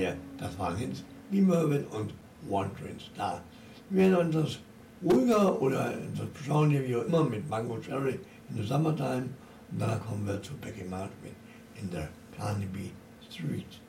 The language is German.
das waren Hits wie Mervyn und One Train Star. Wir werden uns das ruhiger oder das beschauliche, wie auch immer, mit Mango Cherry in the Summertime. Und danach kommen wir zu Becky Martin in der Carnaby Street.